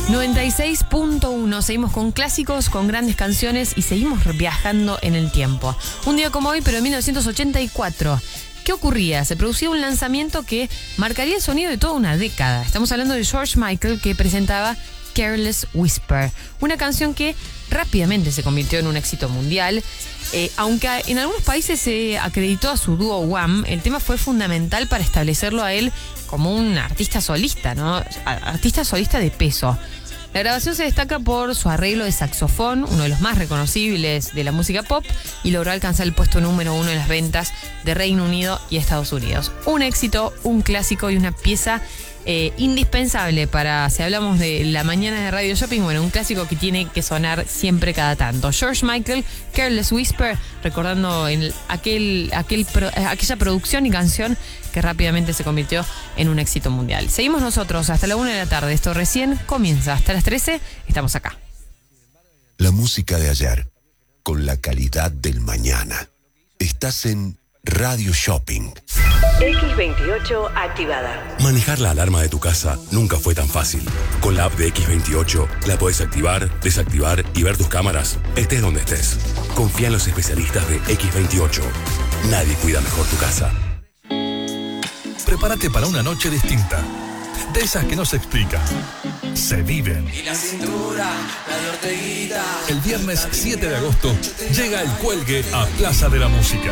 96.1, seguimos con clásicos, con grandes canciones y seguimos viajando en el tiempo. Un día como hoy, pero en 1984, ¿qué ocurría? Se producía un lanzamiento que marcaría el sonido de toda una década. Estamos hablando de George Michael, que presentaba Careless Whisper, una canción que rápidamente se convirtió en un éxito mundial. Aunque en algunos países se acreditó a su dúo Wham, el tema fue fundamental para establecerlo a él como un artista solista, ¿no? Artista solista de peso. La grabación se destaca por su arreglo de saxofón, uno de los más reconocibles de la música pop, y logró alcanzar el puesto número 1 en las ventas de Reino Unido y Estados Unidos. Un éxito, un clásico y una pieza indispensable para, si hablamos de la mañana de Radio Shopping, bueno, un clásico que tiene que sonar siempre cada tanto. George Michael, Careless Whisper, recordando aquella producción y canción que rápidamente se convirtió en un éxito mundial. Seguimos nosotros hasta la 1 de la tarde. Esto recién comienza. Hasta las 13 estamos acá. La música de ayer, con la calidad del mañana. Estás en Radio Shopping. X28 activada. Manejar la alarma de tu casa nunca fue tan fácil. Con la app de X28 la podés activar, desactivar y ver tus cámaras, estés donde estés. Confía en los especialistas de X28. Nadie cuida mejor tu casa. Prepárate para una noche distinta. De esas que no se explican. Se viven. Y la cintura, la de Orteguita. El viernes 7 de agosto llega El Cuelgue a Plaza de la Música.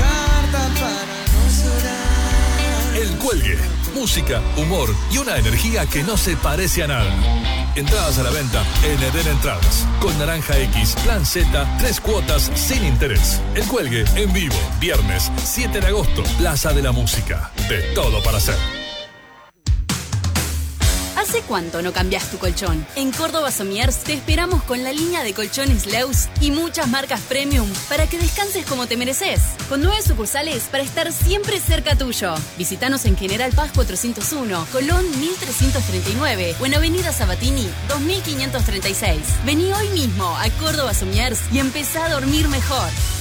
El Cuelgue. Música, humor y una energía que no se parece a nada. Entradas a la venta en Eden Entradas. Con Naranja X, Plan Z, 3 cuotas sin interés. El Cuelgue en vivo, viernes 7 de agosto, Plaza de la Música. De todo para hacer. ¿Hace cuánto no cambias tu colchón? En Córdoba Somiers te esperamos con la línea de colchones Leus y muchas marcas premium para que descanses como te mereces. Con 9 sucursales para estar siempre cerca tuyo. Visítanos en General Paz 401, Colón 1339 o en Avenida Sabatini 2536. Vení hoy mismo a Córdoba Somiers y empezá a dormir mejor.